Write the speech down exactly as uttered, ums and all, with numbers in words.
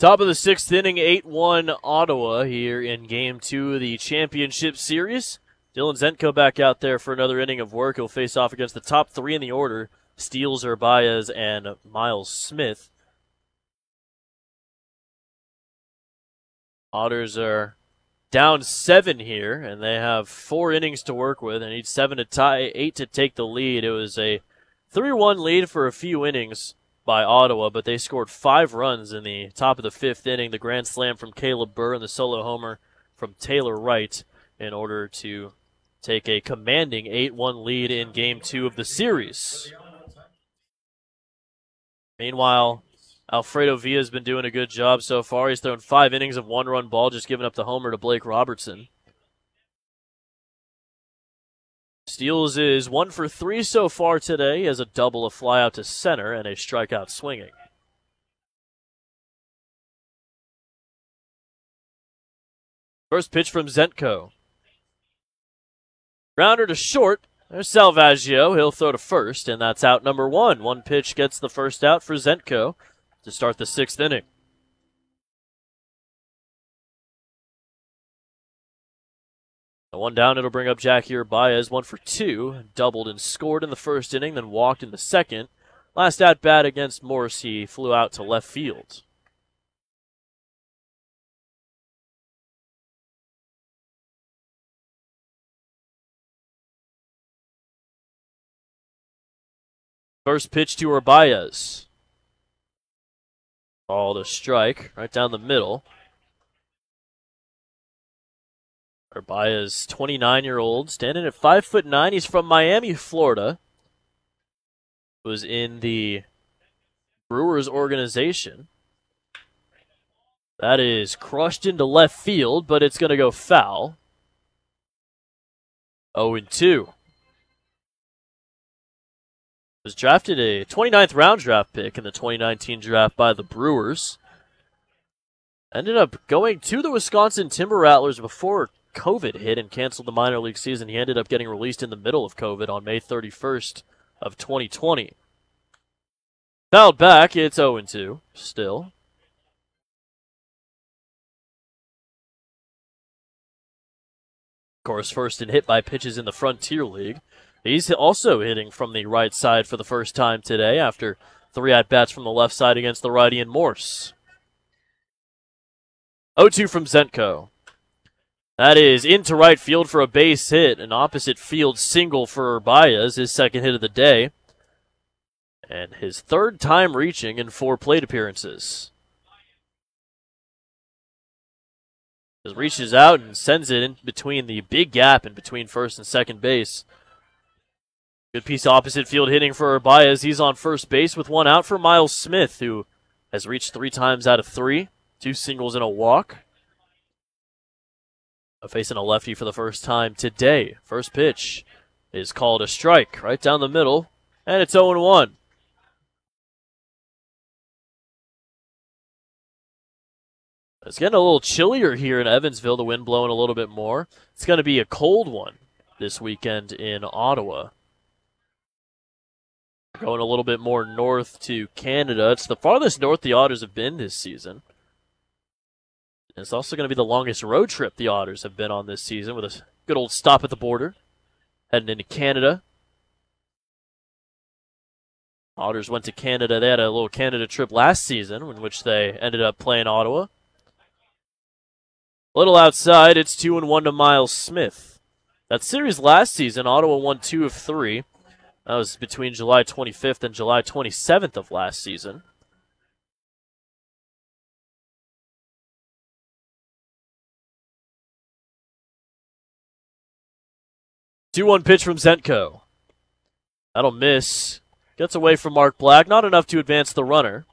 Top of the sixth inning, eight one Ottawa here in game two of the championship series. Dylan Zenko back out there for another inning of work. He'll face off against the top three in the order, Steels, Urbaez, and Miles Smith. Otters are down seven here, and they have four innings to work with. They need seven to tie, eight to take the lead. It was a three one lead for a few innings by Ottawa, but they scored five runs in the top of the fifth inning. The grand slam from Caleb Burr and the solo homer from Taylor Wright in order to take a commanding eight one lead in game two of the series. Meanwhile, Alfredo Villa has been doing a good job so far. He's thrown five innings of one-run ball, just giving up the homer to Blake Robertson. Steels is one for three so far today. He has a double, a fly out to center, and a strikeout swinging. First pitch from Zenko. Grounder to short. There's Salvaggio. He'll throw to first, and that's out number one. One pitch gets the first out for Zenko to start the sixth inning. One down, it'll bring up Jackie Urbaez, one for two. Doubled and scored in the first inning, then walked in the second. Last at-bat against Morse, he flew out to left field. First pitch to Urbaez. Ball to strike, right down the middle. Urbaez, twenty-nine-year-old, standing at five foot nine. He's from Miami, Florida. Was in the Brewers organization. That is crushed into left field, but it's going to go foul. oh and two. Was drafted a twenty-ninth round draft pick in the twenty nineteen draft by the Brewers. Ended up going to the Wisconsin Timber Rattlers before COVID hit and canceled the minor league season. He ended up getting released in the middle of COVID on May thirty-first of twenty twenty. Fouled back, it's oh and two still. Of course, first and hit by pitches in the Frontier League. He's also hitting from the right side for the first time today after three at-bats from the left side against the righty in Morse. oh two from Zenko. That is into right field for a base hit. An opposite field single for Urbaez, his second hit of the day. And his third time reaching in four plate appearances. Just reaches out and sends it in between the big gap in between first and second base. Good piece of opposite field hitting for Urbaez. He's on first base with one out for Miles Smith, who has reached three times out of three. Two singles and a walk. Facing a lefty for the first time today. First pitch is called a strike right down the middle, and it's oh and one. It's getting a little chillier here in Evansville, the wind blowing a little bit more. It's going to be a cold one this weekend in Ottawa. Going a little bit more north to Canada. It's the farthest north the Otters have been this season. It's also going to be the longest road trip the Otters have been on this season, with a good old stop at the border, heading into Canada. Otters went to Canada. They had a little Canada trip last season, in which they ended up playing Ottawa. A little outside, it's two and one to Miles Smith. That series last season, Ottawa won two of three. That was between July twenty-fifth and July twenty-seventh of last season. two one pitch from Zenko. That'll miss. Gets away from Mark Black. Not enough to advance the runner.